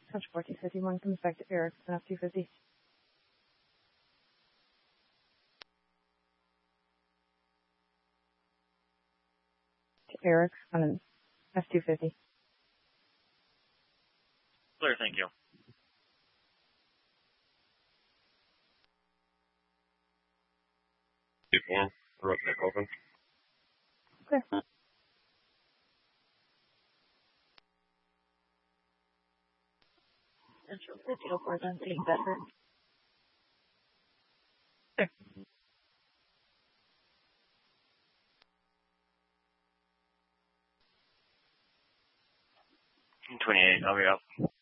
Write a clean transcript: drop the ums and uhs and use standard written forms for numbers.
Touch 4051 comes back to Eric on F250. To Eric on an F250. Clear, thank you. Form, road deck open. Clear. Central 5004 on St. Bedford. Clear. 28, I'll be up.